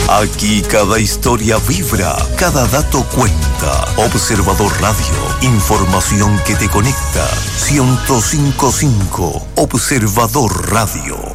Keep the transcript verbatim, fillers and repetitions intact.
Aquí cada historia vibra, cada dato cuenta. Observador Radio, información que te conecta. ciento cinco punto cinco Observador Radio.